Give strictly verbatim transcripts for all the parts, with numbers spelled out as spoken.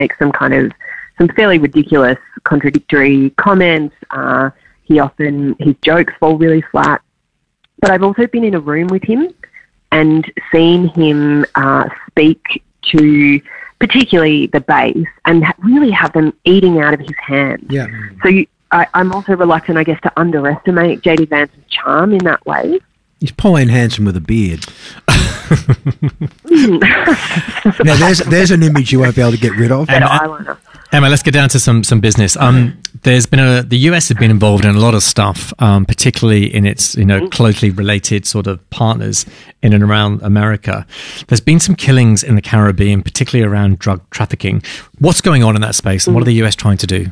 makes some kind of some fairly ridiculous, contradictory comments. Uh, he often his jokes fall really flat. But I've also been in a room with him and seen him uh, speak to particularly the base and ha- really have them eating out of his hands. Yeah. So you, I, I'm also reluctant, I guess, to underestimate J D Vance's charm in that way. He's Pauline Hanson with a beard. Now, there's there's an image you won't be able to get rid of. Better eyeliner. Emma, let's get down to some some business. Um, there's been a the U S has been involved in a lot of stuff, um, particularly in its you know closely related sort of partners in and around America. There's been some killings in the Caribbean, particularly around drug trafficking. What's going on in that space, and what are the U S trying to do?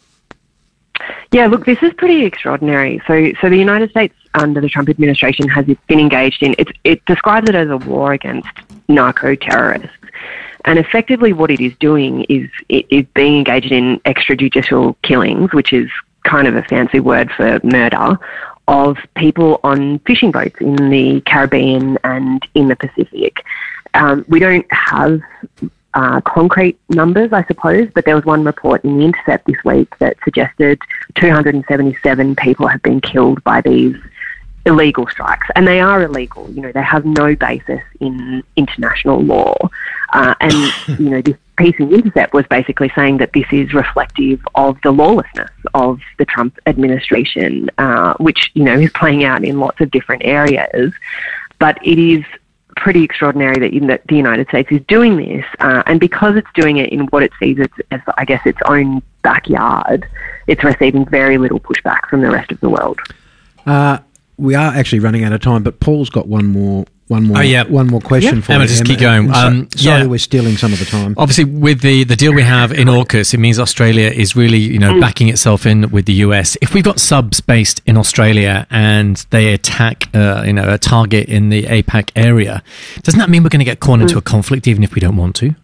Yeah, look, this is pretty extraordinary. So, so the United States under the Trump administration has been engaged in, it, it describes it as a war against narco-terrorists. And effectively what it is doing is it is being engaged in extrajudicial killings, which is kind of a fancy word for murder, of people on fishing boats in the Caribbean and in the Pacific. Um, we don't have Uh, concrete numbers, I suppose, but there was one report in The Intercept this week that suggested two hundred seventy-seven people have been killed by these illegal strikes, and they are illegal. You know, they have no basis in international law. Uh, and, you know, this piece in The Intercept was basically saying that this is reflective of the lawlessness of the Trump administration, uh, which, you know, is playing out in lots of different areas. But it is pretty extraordinary that, in that the United States is doing this, uh, and because it's doing it in what it sees as, as, I guess, its own backyard, it's receiving very little pushback from the rest of the world. Uh, we are actually running out of time, but Paul's got one more, one more, oh, yeah. one more question yeah. for Emma, you. just Emma. keep going. Um, so, sorry, yeah. we're stealing some of the time. Obviously, with the, the deal we have in AUKUS, it means Australia is really, you know, backing itself in with the U S. If we've got subs based in Australia and they attack, uh, you know, a target in the APAC area, doesn't that mean we're going to get caught into a conflict even if we don't want to?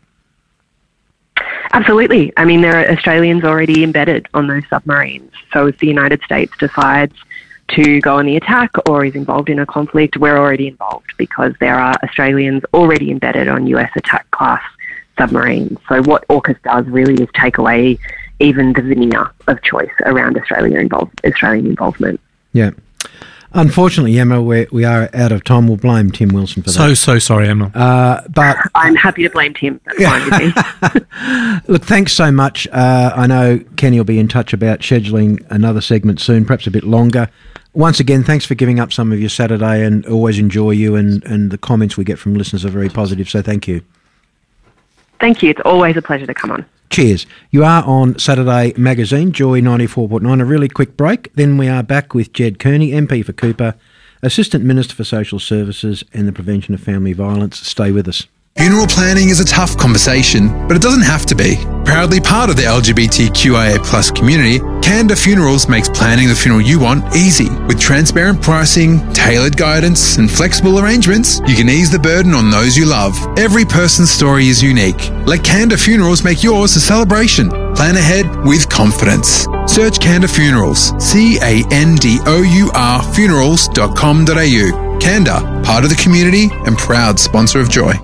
Absolutely. I mean, there are Australians already embedded on those submarines. So if the United States decides to go on the attack or is involved in a conflict, we're already involved because there are Australians already embedded on U S attack class submarines. So what AUKUS does really is take away even the veneer of choice around Australia involved, Australian involvement. Yeah. Unfortunately, Emma, we're, we are out of time. We'll blame Tim Wilson for that. So, so sorry, Emma. Uh, but I'm happy to blame Tim. That's fine with me. Look, thanks so much. Uh, I know Kenny will be in touch about scheduling another segment soon, perhaps a bit longer. Once again, thanks for giving up some of your Saturday, and always enjoy you, and, and the comments we get from listeners are very positive, so thank you. Thank you. It's always a pleasure to come on. Cheers. You are on Saturday Magazine, Joy ninety-four point nine. A really quick break. Then we are back with Jed Kearney, M P for Cooper, Assistant Minister for Social Services and the Prevention of Family Violence. Stay with us. Funeral planning is a tough conversation, but it doesn't have to be. Proudly part of the L G B T Q I A plus community, Canada Funerals makes planning the funeral you want easy. With transparent pricing, tailored guidance, and flexible arrangements, you can ease the burden on those you love. Every person's story is unique. Let Canada Funerals make yours a celebration. Plan ahead with confidence. Search Canada Funerals, C A N D O U R funerals dot com dot a u. Canada, part of the community and proud sponsor of Joy.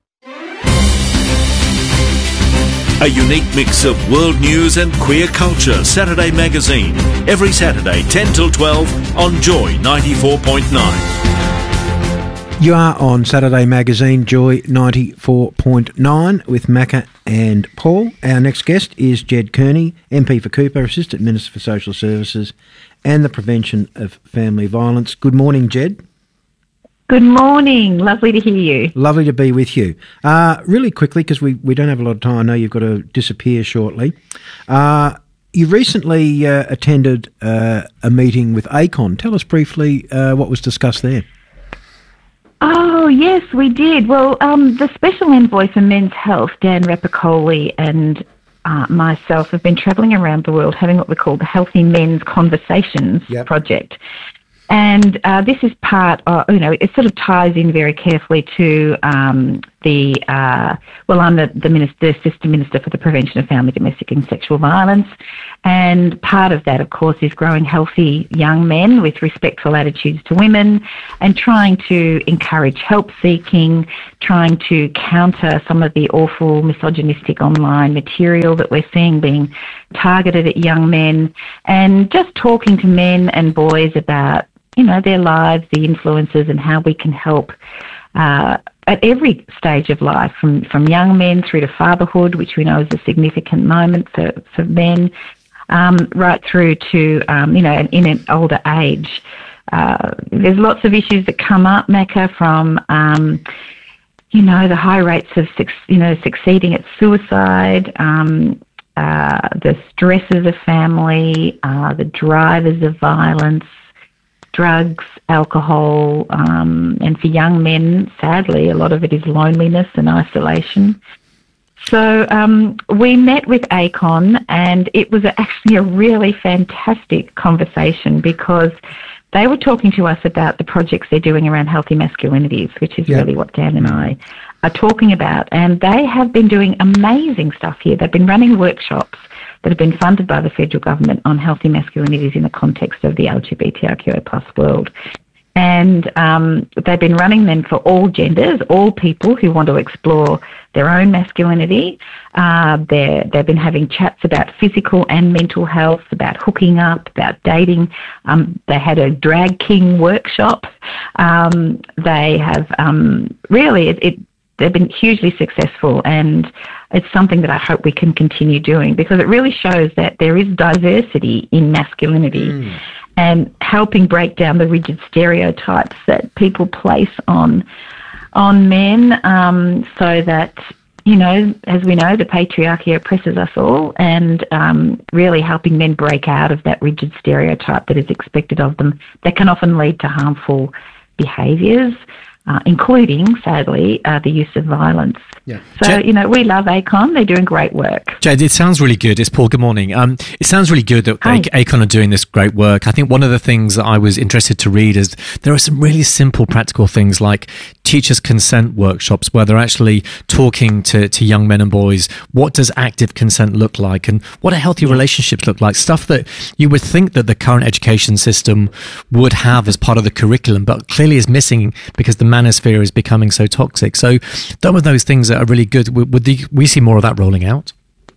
A unique mix of world news and queer culture. Saturday Magazine. Every Saturday, ten till twelve on Joy ninety-four point nine. You are on Saturday Magazine, Joy ninety-four point nine with Macca and Paul. Our next guest is Jed Kearney, M P for Cooper, Assistant Minister for Social Services and the Prevention of Family Violence. Good morning, Jed. Good morning. Lovely to hear you. Lovely to be with you. Uh, really quickly, because we, we don't have a lot of time, I know you've got to disappear shortly. Uh, you recently uh, attended uh, a meeting with A C O N. Tell us briefly uh, what was discussed there. Oh, yes, we did. Well, um, the Special Envoy for Men's Health, Dan Rapopoli, and uh, myself have been travelling around the world having what we call the Healthy Men's Conversations yep. project. And uh, this is part of, you know, it sort of ties in very carefully to um, the, uh, well, I'm the, the, minister, the Assistant Minister for the Prevention of Family, Domestic and Sexual Violence. And part of that, of course, is growing healthy young men with respectful attitudes to women and trying to encourage help seeking, trying to counter some of the awful misogynistic online material that we're seeing being targeted at young men, and just talking to men and boys about, you know, their lives, the influences, and how we can help uh, at every stage of life, from, from young men through to fatherhood, which we know is a significant moment for, for men, um, right through to, um, you know, in an older age. Uh, there's lots of issues that come up, Mecca, from, um, you know, the high rates of, you know, succeeding at suicide, um, uh, the stresses of family, uh, the drivers of violence, drugs, alcohol, um, and for young men, sadly, a lot of it is loneliness and isolation. So um, we met with A C O N, and it was actually a really fantastic conversation, because they were talking to us about the projects they're doing around healthy masculinities, which is yep. really what Dan and I are talking about. And they have been doing amazing stuff here. They've been running workshops that have been funded by the federal government on healthy masculinities in the context of the L G B T I Q A plus world. And um, they've been running them for all genders, all people who want to explore their own masculinity. Uh, they've been having chats about physical and mental health, about hooking up, about dating. Um, they had a drag king workshop. Um, they have um, really, it, it, they've been hugely successful, and it's something that I hope we can continue doing, because it really shows that there is diversity in masculinity. Mm. And helping break down the rigid stereotypes that people place on on men, um, so that, you know, as we know, the patriarchy oppresses us all, and um, really helping men break out of that rigid stereotype that is expected of them, that can often lead to harmful behaviours, uh, including, sadly, uh, the use of violence. Yeah. So, Jed, you know, we love A C O N. They're doing great work. Jed, it sounds really good. It's Paul. Good morning. Um, it sounds really good that Hi. A C O N are doing this great work. I think one of the things that I was interested to read is there are some really simple, practical things like teachers' consent workshops, where they're actually talking to, to young men and boys. What does active consent look like, and what do healthy relationships look like? Stuff that you would think that the current education system would have as part of the curriculum, but clearly is missing because the manosphere is becoming so toxic. So some of those things that are really good, would the, we see more of that rolling out?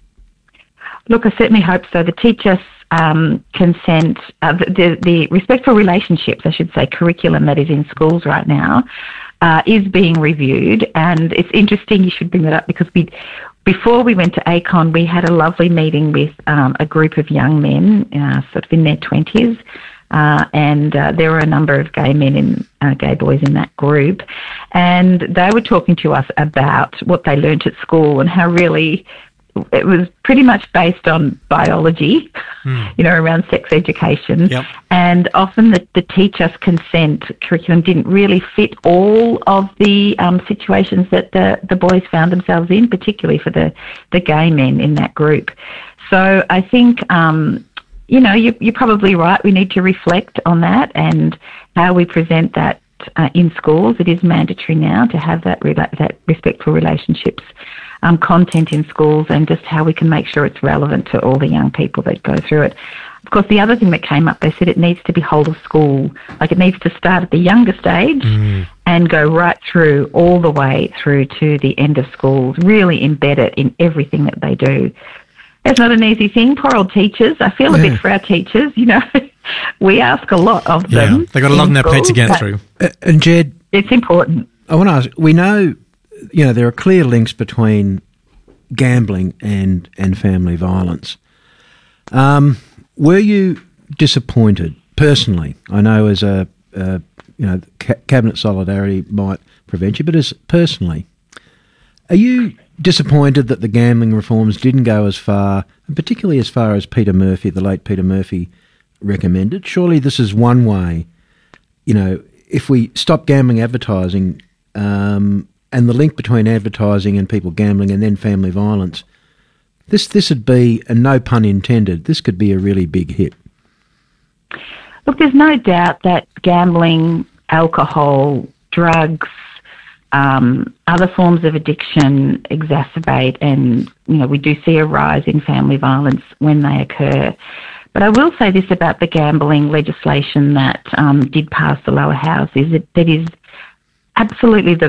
Look, I certainly hope so. The teacher um, consent, uh, the, the, the respectful relationships, I should say, curriculum that is in schools right now uh, is being reviewed. And it's interesting you should bring that up, because we, before we went to A C O N, we had a lovely meeting with um, a group of young men, uh, sort of in their twenties. Uh, and uh, there were a number of gay men and uh, gay boys in that group, and they were talking to us about what they learnt at school, and how really it was pretty much based on biology, mm. you know, around sex education. Yep. And often the, the teach us consent curriculum didn't really fit all of the um, situations that the, the boys found themselves in, particularly for the, the gay men in that group. So I think... Um, You know, you, you're probably right. We need to reflect on that and how we present that uh, in schools. It is mandatory now to have that rela- that respectful relationships um, content in schools, and just how we can make sure it's relevant to all the young people that go through it. Of course, the other thing that came up, they said it needs to be whole of school. Like, it needs to start at the youngest age mm. and go right through, all the way through to the end of schools. Really embed it in everything that they do. It's not an easy thing. Poor old teachers. I feel a yeah. bit for our teachers. You know, we ask a lot of them. Yeah, they've got a lot on their plate to get through. Uh, and Jed, it's important. I want to ask, we know, you know, there are clear links between gambling and, and family violence. Um, were you disappointed personally? I know as a, uh, you know, ca- cabinet solidarity might prevent you, but as personally, are you disappointed that the gambling reforms didn't go as far, and particularly as far as Peter Murphy, the late Peter Murphy, recommended? Surely this is one way, you know, if we stop gambling advertising um, and the link between advertising and people gambling and then family violence, this this would be, and no pun intended, this could be a really big hit. Look, there's no doubt that gambling, alcohol, drugs, Um, other forms of addiction exacerbate, and, you know, we do see a rise in family violence when they occur. But I will say this about the gambling legislation that um, did pass the lower house, is that that is absolutely the, the,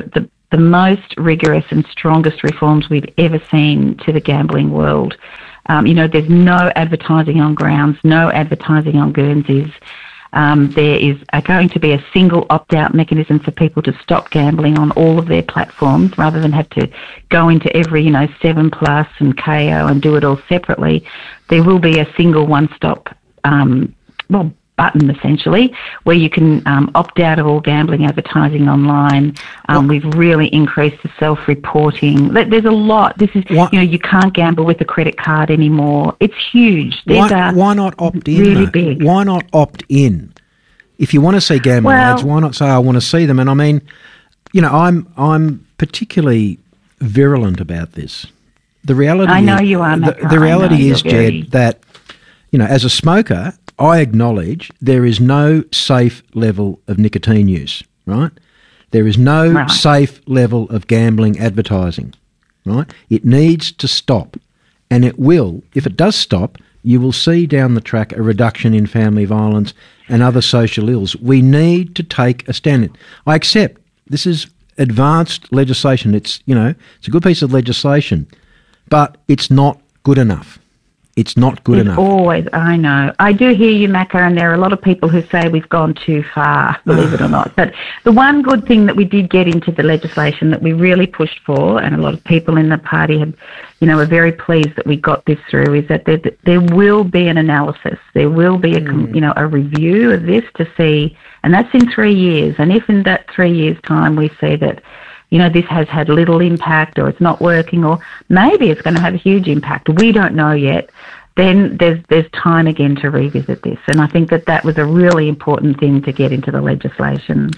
the most rigorous and strongest reforms we've ever seen to the gambling world. Um, you know, there's no advertising on grounds, no advertising on Guernseys. Um, there is uh, going to be a single opt-out mechanism for people to stop gambling on all of their platforms rather than have to go into every, you know, seven plus and K O and do it all separately. There will be a single one-stop, um, well, button essentially where you can um, opt out of all gambling advertising online. Um, we've really increased the self-reporting. There's a lot. This is, what? you know, you can't gamble with a credit card anymore. It's huge. There's Why, a why not opt in? Really though? big. Why not opt in? If you want to see gambling Well- ads, why not say I want to see them? And I mean, you know, I'm I'm particularly virulent about this. The reality, I know is, you are, the, Macca. the I reality know is, you're very- Jed, that you know, as a smoker, I acknowledge there is no safe level of nicotine use, right? There is no Right. safe level of gambling advertising, right? It needs to stop, and it will. If it does stop, you will see down the track a reduction in family violence and other social ills. We need to take a stand. I accept this is advanced legislation. It's, you know, it's a good piece of legislation, but it's not good enough. It's not good There's enough. always, I know. I do hear you, Macca, and there are a lot of people who say we've gone too far, believe it or not. But the one good thing that we did get into the legislation that we really pushed for, and a lot of people in the party had, you know, were very pleased that we got this through, is that there, there will be an analysis. There will be a, mm. you know, a review of this to see, and that's in three years. And if in that three years' time we see that, you know, this has had little impact or it's not working or maybe it's going to have a huge impact, we don't know yet, then there's there's time again to revisit this. And I think that that was a really important thing to get into the legislation.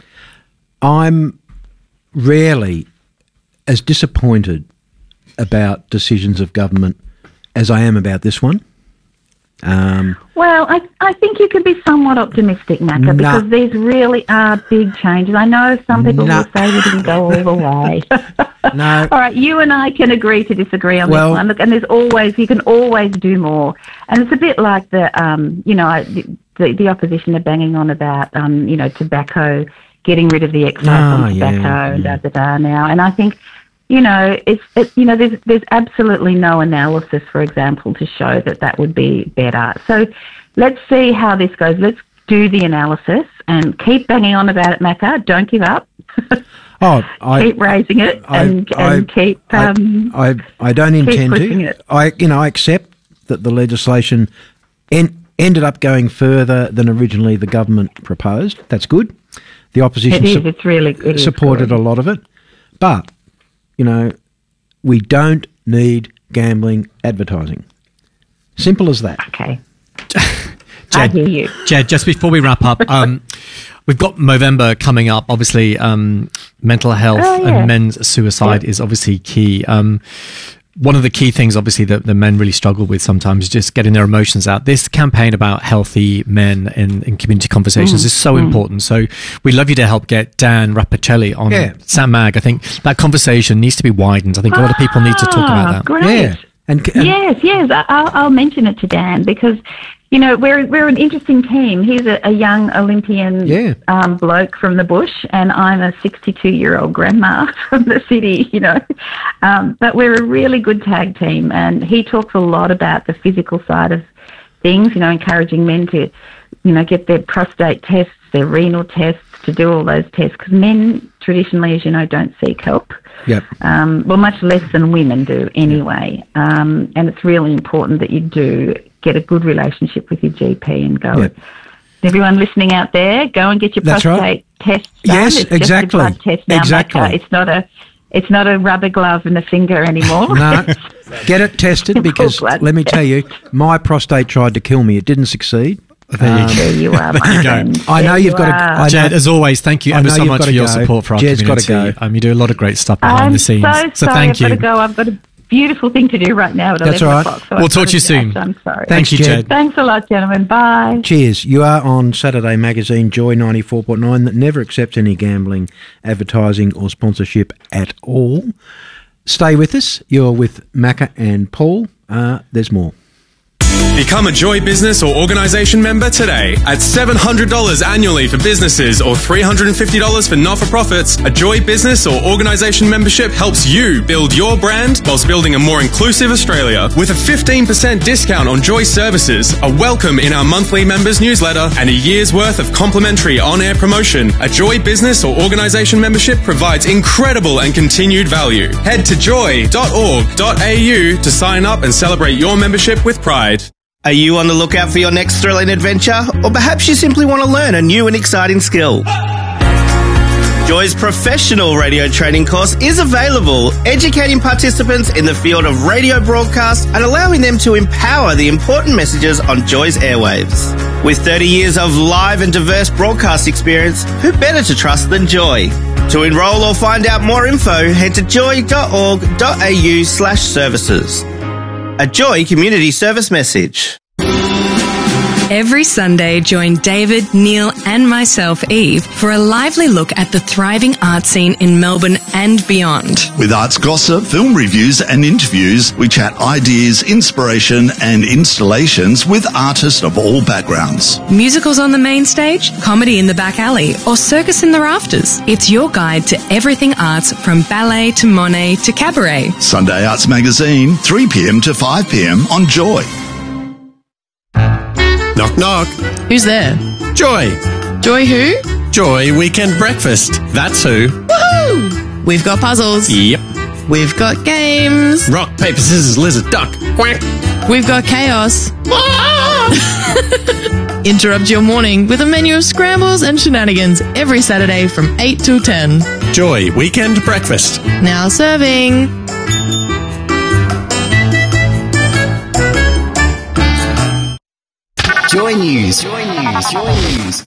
I'm rarely as disappointed about decisions of government as I am about this one. Um, well, I, I think you could be somewhat optimistic, Macca, nah. because these really are big changes. I know some people nah. will say we didn't go all the way. No. All right, you and I can agree to disagree on well, this one. Look, and there's always, you can always do more. And it's a bit like the, um, you know, I, the, the opposition are banging on about, um, you know, tobacco, getting rid of the excise oh, on tobacco yeah, and yeah. da da da now. And I think, you know, it's, it, you know, there's there's absolutely no analysis, for example, to show that that would be better. So let's see how this goes. Let's do the analysis and keep banging on about it, Macca. Don't give up. Oh, I, keep raising it I, and, I, and keep. Um, I, I I don't intend pushing to. it. I you know I accept that the legislation en- ended up going further than originally the government proposed. That's good. The opposition it is. su- It's really it supported is a lot of it, but you know we don't need gambling advertising. Simple as that. Okay. Jed, I hear you. Jed, just before we wrap up, um, we've got Movember coming up. Obviously, um, mental health Oh, yeah. and men's suicide Yeah. is obviously key. Um, one of the key things, obviously, that the men really struggle with sometimes is just getting their emotions out. This campaign about healthy men in, in community conversations Mm, is so mm. important. So we'd love you to help get Dan Rapacelli on Yeah. Sam Mag. I think that conversation needs to be widened. I think a lot of people need to talk about Ah, that. Great. Yeah. And, and Yes, yes. I- I'll, I'll mention it to Dan because, you know, we're we're an interesting team. He's a, a young Olympian Yeah. um, bloke from the bush, and I'm a sixty-two-year-old grandma from the city, you know. Um, but we're a really good tag team, and he talks a lot about the physical side of things, you know, encouraging men to, you know, get their prostate tests, their renal tests, to do all those tests, because men traditionally, as you know, don't seek help. Yep. Um, well, much less than women do anyway. Um, and it's really important that you do get a good relationship with your G P and go. Yep. Everyone listening out there, go and get your That's prostate right. test done. Yes, it's exactly. Just a blood test now, Exactly. Macca. It's not a, it's not a rubber glove and a finger anymore. No, get it tested because blood let me tell you, my prostate tried to kill me. It didn't succeed. Um, There you are, my There you go. friend. I know There you've you got to. are. I know, Jed, as always, thank you I ever know so you've much got for to your go. support for our Jed's got to community. go. Um, you do a lot of great stuff behind I'm the scenes. so so sorry. thank I've you. got to go. I've got a beautiful thing to do right now at That's eleven all right. o'clock. So We'll I've talk got to you soon. dash. I'm sorry. Thank you, Jed. Jed. Thanks a lot, gentlemen. Bye. Cheers. You are on Saturday Magazine Joy ninety-four point nine that never accepts any gambling, advertising or sponsorship at all. Stay with us. You're with Macca and Paul. Uh, there's more. Become a Joy business or organisation member today. At seven hundred dollars annually for businesses or three hundred fifty dollars for not-for-profits, a Joy business or organisation membership helps you build your brand whilst building a more inclusive Australia. With a fifteen percent discount on Joy services, a welcome in our monthly members newsletter, and a year's worth of complimentary on-air promotion, a Joy business or organisation membership provides incredible and continued value. Head to joy dot org dot a u to sign up and celebrate your membership with pride. Are you on the lookout for your next thrilling adventure? Or perhaps you simply want to learn a new and exciting skill? Joy's professional radio training course is available, educating participants in the field of radio broadcast and allowing them to empower the important messages on Joy's airwaves. With thirty years of live and diverse broadcast experience, who better to trust than Joy? To enrol or find out more info, head to joy dot org dot a u slash services. A Joy community service message. Every Sunday, join David, Neil and myself, Eve, for a lively look at the thriving art scene in Melbourne and beyond. With arts gossip, film reviews and interviews, we chat ideas, inspiration and installations with artists of all backgrounds. Musicals on the main stage, comedy in the back alley or circus in the rafters. It's your guide to everything arts, from ballet to Monet to cabaret. Sunday Arts Magazine, three p.m. to five p.m. on Joy. Knock, knock. Who's there? Joy. Joy who? Joy Weekend Breakfast. That's who. Woohoo! We've got puzzles. Yep. We've got games. Rock, paper, scissors, lizard, duck. Quack. We've got chaos. Interrupt your morning with a menu of scrambles and shenanigans every Saturday from eight till ten. Joy Weekend Breakfast. Now serving. Joy News. Joy News. Joy News.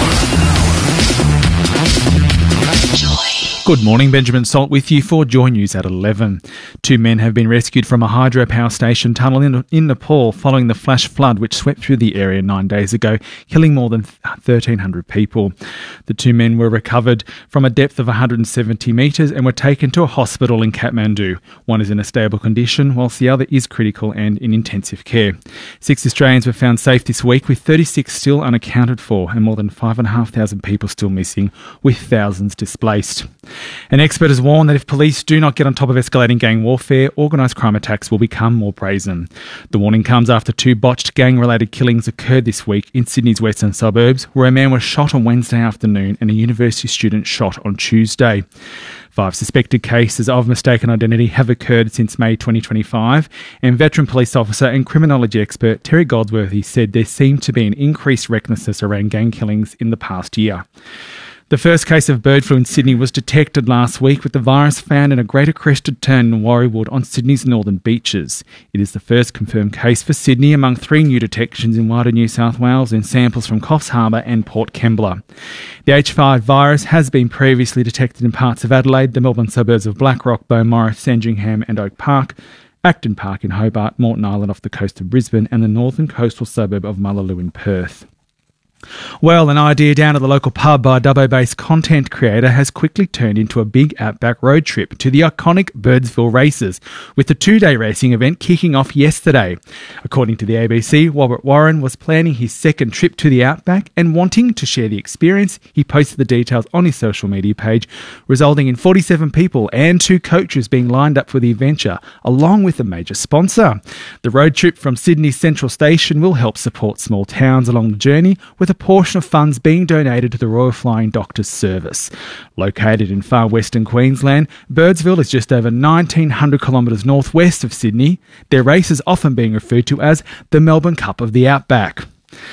Good morning, Benjamin Salt with you for Joy News at eleven. Two men have been rescued from a hydropower station tunnel in, in Nepal following the flash flood which swept through the area nine days ago, killing more than thirteen hundred people. The two men were recovered from a depth of one hundred seventy metres and were taken to a hospital in Kathmandu. One is in a stable condition, whilst the other is critical and in intensive care. Six Australians were found safe this week, with thirty-six still unaccounted for and more than five thousand five hundred people still missing, with thousands displaced. An expert has warned that if police do not get on top of escalating gang warfare, organised crime attacks will become more brazen. The warning comes after two botched gang-related killings occurred this week in Sydney's western suburbs, where a man was shot on Wednesday afternoon and a university student shot on Tuesday. Five suspected cases of mistaken identity have occurred since May twenty twenty-five, and veteran police officer and criminology expert Terry Goldsworthy said there seemed to be an increased recklessness around gang killings in the past year. The first case of bird flu in Sydney was detected last week, with the virus found in a greater crested tern in Warriewood on Sydney's northern beaches. It is the first confirmed case for Sydney among three new detections in wider New South Wales in samples from Coffs Harbour and Port Kembla. The H five virus has been previously detected in parts of Adelaide, the Melbourne suburbs of Blackrock, Beaumaris, Sandringham and Oak Park, Acton Park in Hobart, Moreton Island off the coast of Brisbane and the northern coastal suburb of Mullaloo in Perth. Well, an idea down at the local pub by a Dubbo-based content creator has quickly turned into a big outback road trip to the iconic Birdsville races, with the two-day racing event kicking off yesterday. According to the A B C, Robert Warren was planning his second trip to the outback and wanting to share the experience. He posted the details on his social media page, resulting in forty-seven people and two coaches being lined up for the adventure, along with a major sponsor. The road trip from Sydney Central Station will help support small towns along the journey, with a portion of funds being donated to the Royal Flying Doctors Service. Located in far western Queensland, Birdsville is just over nineteen hundred kilometres northwest of Sydney. Their race is often being referred to as the Melbourne Cup of the Outback.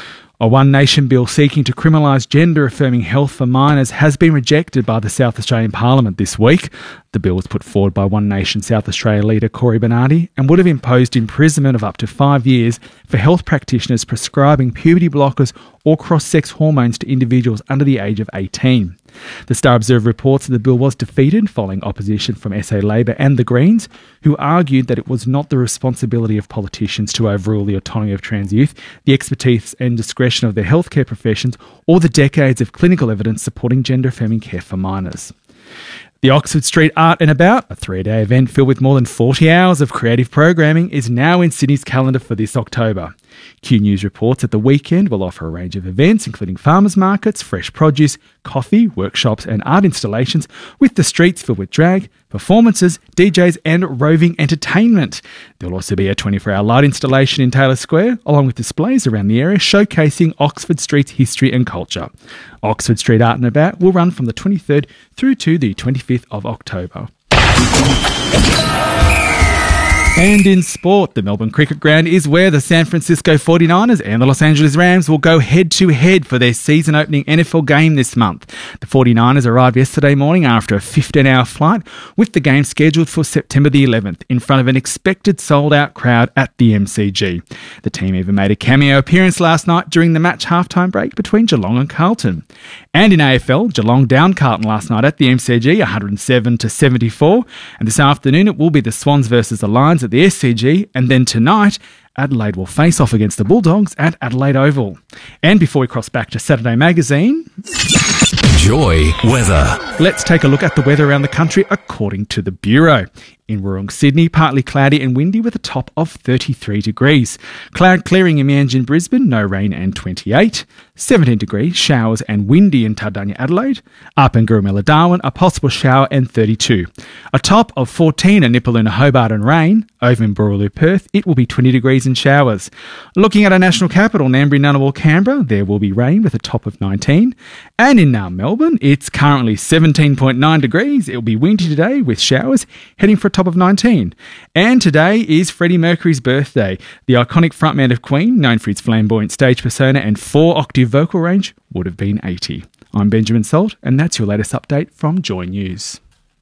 A One Nation bill seeking to criminalise gender-affirming health for minors has been rejected by the South Australian Parliament this week. The bill was put forward by One Nation South Australia leader Cory Bernardi and would have imposed imprisonment of up to five years for health practitioners prescribing puberty blockers or cross-sex hormones to individuals under the age of eighteen. The Star Observer reports that the bill was defeated following opposition from S A Labor and the Greens, who argued that it was not the responsibility of politicians to overrule the autonomy of trans youth, the expertise and discretion of their healthcare professions, or the decades of clinical evidence supporting gender-affirming care for minors. The Oxford Street Art and About, a three-day event filled with more than forty hours of creative programming, is now in Sydney's calendar for this October. Q News reports that the weekend will offer a range of events, including farmers markets, fresh produce, coffee, workshops and art installations, with the streets filled with drag, performances, D Js and roving entertainment. There'll also be a twenty-four hour light installation in Taylor Square, along with displays around the area showcasing Oxford Street's history and culture. Oxford Street Art and About will run from the twenty-third through to the twenty-fifth of October. And in sport, the Melbourne Cricket Ground is where the San Francisco forty-niners and the Los Angeles Rams will go head-to-head for their season-opening N F L game this month. The forty-niners arrived yesterday morning after a fifteen hour flight, with the game scheduled for September the eleventh in front of an expected sold-out crowd at the M C G. The team even made a cameo appearance last night during the match halftime break between Geelong and Carlton. And in A F L, Geelong down Carlton last night at the M C G, one hundred seven to seventy-four. And this afternoon it will be the Swans versus the Lions at the S C G, and then tonight Adelaide will face off against the Bulldogs at Adelaide Oval. And before we cross back to Saturday Magazine, Joy weather. Let's take a look at the weather around the country according to the Bureau. In Woorong, Sydney, partly cloudy and windy with a top of thirty-three degrees. Cloud clearing in Meanjin, Brisbane, no rain and twenty-eight. seventeen degrees, showers and windy in Tardania, Adelaide. Up in Gurumela, Darwin, a possible shower and thirty-two. A top of fourteen in Nipaluna, Hobart and rain. Over in Boorloo, Perth, it will be twenty degrees and showers. Looking at our national capital, Ngambri, Ngunnawal, Canberra, there will be rain with a top of nineteen. And in uh, Melbourne, it's currently seventeen point nine degrees. It will be windy today with showers, heading for a top of nineteen. And today is Freddie Mercury's birthday. The iconic frontman of Queen, known for his flamboyant stage persona and four-octave vocal range, would have been eighty. I'm Benjamin Salt, and that's your latest update from Joy News.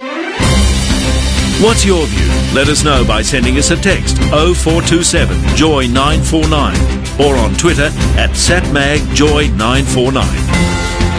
What's your view? Let us know by sending us a text oh four two seven joy nine four nine or on Twitter at satmagjoy nine four nine.